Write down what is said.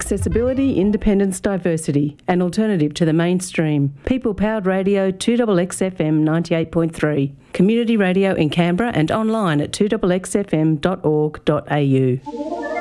Accessibility, independence, diversity. An alternative to the mainstream. People-powered radio 2XXFM 98.3. Community radio in Canberra and online at 2XXFM.org.au.